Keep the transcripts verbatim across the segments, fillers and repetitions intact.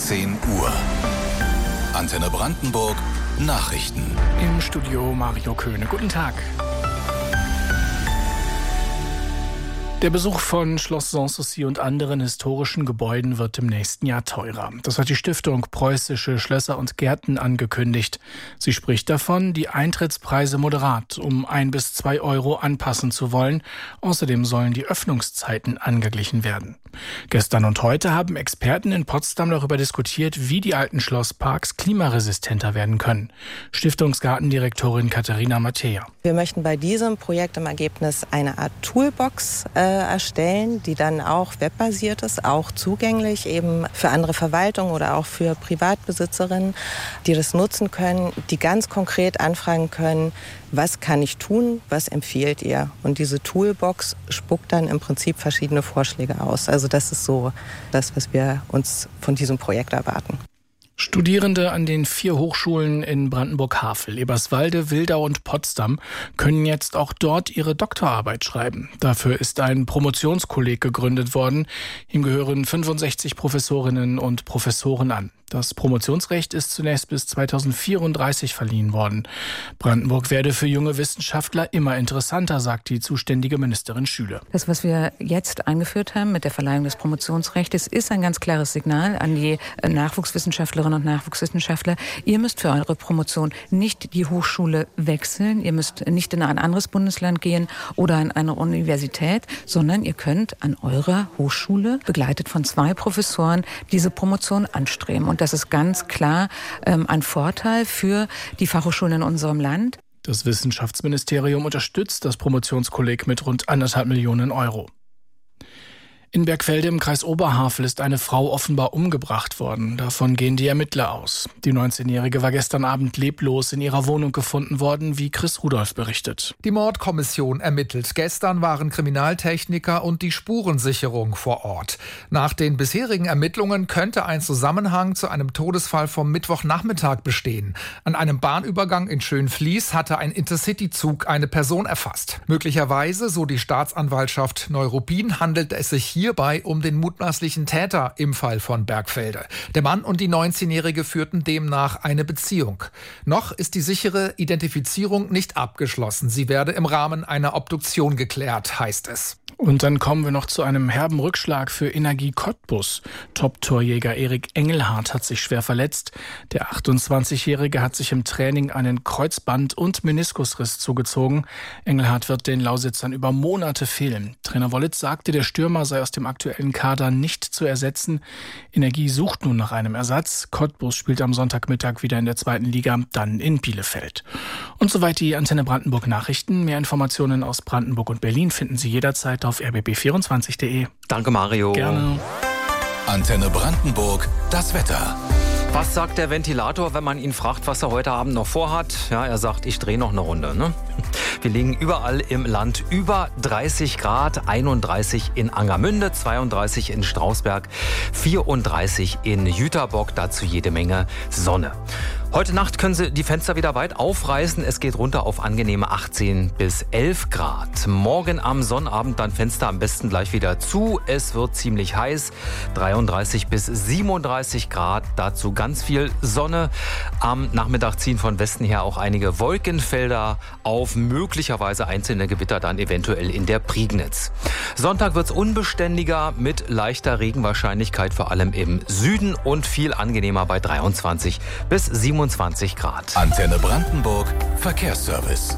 zehn Uhr. Antenne Brandenburg Nachrichten. Im Studio Mario Köhne. Guten Tag. Der Besuch von Schloss Sanssouci und anderen historischen Gebäuden wird im nächsten Jahr teurer. Das hat die Stiftung Preußische Schlösser und Gärten angekündigt. Sie spricht davon, die Eintrittspreise moderat um ein bis zwei Euro anpassen zu wollen. Außerdem sollen die Öffnungszeiten angeglichen werden. Gestern und heute haben Experten in Potsdam darüber diskutiert, wie die alten Schlossparks klimaresistenter werden können. Stiftungsgartendirektorin Katharina Mattea. Wir möchten bei diesem Projekt im Ergebnis eine Art Toolbox äh, erstellen, die dann auch webbasiert ist, auch zugänglich eben für andere Verwaltungen oder auch für Privatbesitzerinnen, die das nutzen können, die ganz konkret anfragen können, was kann ich tun, was empfiehlt ihr? Und diese Toolbox spuckt dann im Prinzip verschiedene Vorschläge aus. Also das ist so das, was wir uns von diesem Projekt erwarten. Studierende an den vier Hochschulen in Brandenburg-Havel, Eberswalde, Wildau und Potsdam können jetzt auch dort ihre Doktorarbeit schreiben. Dafür ist ein Promotionskolleg gegründet worden. Ihm gehören fünfundsechzig Professorinnen und Professoren an. Das Promotionsrecht ist zunächst bis zweitausendvierunddreißig verliehen worden. Brandenburg werde für junge Wissenschaftler immer interessanter, sagt die zuständige Ministerin Schüle. Das, was wir jetzt eingeführt haben mit der Verleihung des Promotionsrechts, ist ein ganz klares Signal an die Nachwuchswissenschaftlerinnen und Nachwuchswissenschaftler. Ihr müsst für eure Promotion nicht die Hochschule wechseln, ihr müsst nicht in ein anderes Bundesland gehen oder an eine Universität, sondern ihr könnt an eurer Hochschule, begleitet von zwei Professoren, diese Promotion anstreben. Und das ist ganz klar ähm, ein Vorteil für die Fachhochschulen in unserem Land. Das Wissenschaftsministerium unterstützt das Promotionskolleg mit rund anderthalb Millionen Euro. In Bergfelde im Kreis Oberhavel ist eine Frau offenbar umgebracht worden. Davon gehen die Ermittler aus. Die neunzehnjährige war gestern Abend leblos in ihrer Wohnung gefunden worden, wie Chris Rudolph berichtet. Die Mordkommission ermittelt. Gestern waren Kriminaltechniker und die Spurensicherung vor Ort. Nach den bisherigen Ermittlungen könnte ein Zusammenhang zu einem Todesfall vom Mittwochnachmittag bestehen. An einem Bahnübergang in Schönfließ hatte ein Intercity-Zug eine Person erfasst. Möglicherweise, so die Staatsanwaltschaft Neuruppin, handelt es sich hierbei um den mutmaßlichen Täter im Fall von Bergfelde. Der Mann und die neunzehnjährige führten demnach eine Beziehung. Noch ist die sichere Identifizierung nicht abgeschlossen. Sie werde im Rahmen einer Obduktion geklärt, heißt es. Und dann kommen wir noch zu einem herben Rückschlag für Energie Cottbus. Top-Torjäger Erik Engelhardt hat sich schwer verletzt. Der achtundzwanzigjährige hat sich im Training einen Kreuzband- und Meniskusriss zugezogen. Engelhardt wird den Lausitzern über Monate fehlen. Trainer Wollitz sagte, der Stürmer sei aus dem aktuellen Kader nicht zu ersetzen. Energie sucht nun nach einem Ersatz. Cottbus spielt am Sonntagmittag wieder in der zweiten Liga, dann in Bielefeld. Und soweit die Antenne Brandenburg Nachrichten. Mehr Informationen aus Brandenburg und Berlin finden Sie jederzeit auf r b b vierundzwanzig punkt de. Danke, Mario. Gerne. Antenne Brandenburg, das Wetter. Was sagt der Ventilator, wenn man ihn fragt, was er heute Abend noch vorhat? Ja, er sagt, ich drehe noch eine Runde. Ne? Wir liegen überall im Land über dreißig Grad, einunddreißig in Angermünde, zweiunddreißig in Strausberg, vierunddreißig in Jüterbock, dazu jede Menge Sonne. Heute Nacht können Sie die Fenster wieder weit aufreißen. Es geht runter auf angenehme achtzehn bis elf Grad. Morgen am Sonnabend dann Fenster am besten gleich wieder zu. Es wird ziemlich heiß. dreiunddreißig bis siebenunddreißig Grad. Dazu ganz viel Sonne. Am Nachmittag ziehen von Westen her auch einige Wolkenfelder auf. Möglicherweise einzelne Gewitter dann eventuell in der Prignitz. Sonntag wird es unbeständiger mit leichter Regenwahrscheinlichkeit, vor allem im Süden, und viel angenehmer bei dreiundzwanzig bis siebenundzwanzig Grad. Antenne Brandenburg Verkehrsservice.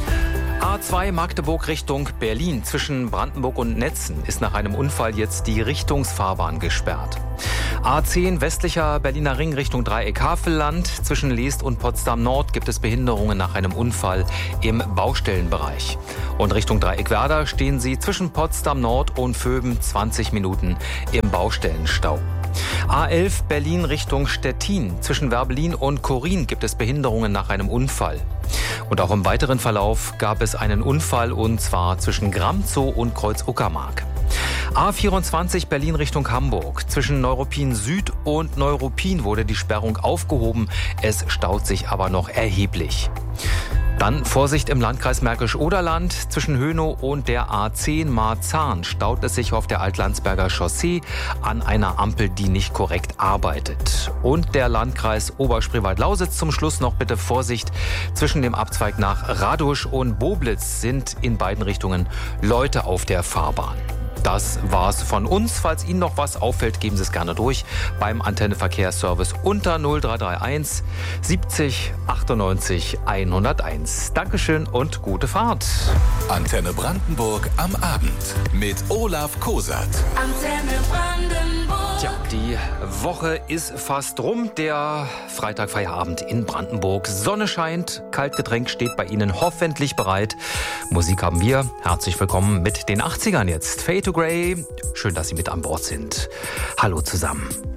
A zwei Magdeburg Richtung Berlin. Zwischen Brandenburg und Netzen ist nach einem Unfall jetzt die Richtungsfahrbahn gesperrt. A zehn westlicher Berliner Ring Richtung Dreieck-Havelland. Zwischen Leest und Potsdam Nord gibt es Behinderungen nach einem Unfall im Baustellenbereich. Und Richtung Dreieck-Werder stehen Sie zwischen Potsdam Nord und Vöben zwanzig Minuten im Baustellenstau. A elf Berlin Richtung Stettin. Zwischen Werbelin und Korin gibt es Behinderungen nach einem Unfall. Und auch im weiteren Verlauf gab es einen Unfall, und zwar zwischen Gramzow und Kreuz-Uckermark. A vierundzwanzig Berlin Richtung Hamburg. Zwischen Neuruppin Süd und Neuruppin wurde die Sperrung aufgehoben. Es staut sich aber noch erheblich. Dann Vorsicht im Landkreis Märkisch-Oderland. Zwischen Hönow und der A zehn Marzahn staut es sich auf der Altlandsberger Chaussee an einer Ampel, die nicht korrekt arbeitet. Und der Landkreis Oberspreewald-Lausitz zum Schluss noch bitte Vorsicht. Zwischen dem Abzweig nach Radusch und Boblitz sind in beiden Richtungen Leute auf der Fahrbahn. Das war's von uns. Falls Ihnen noch was auffällt, geben Sie es gerne durch beim Antenne Verkehrsservice unter null drei drei eins siebzig achtundneunzig hunderteins. Dankeschön und gute Fahrt. Antenne Brandenburg am Abend mit Olaf Kosat. Antenne Brandenburg. Tja, die Woche ist fast rum. Der Freitag-Feierabend in Brandenburg. Sonne scheint, Kaltgetränk steht bei Ihnen hoffentlich bereit. Musik haben wir. Herzlich willkommen mit den achtzigern jetzt. Fade to Grey. Schön, dass Sie mit an Bord sind. Hallo zusammen.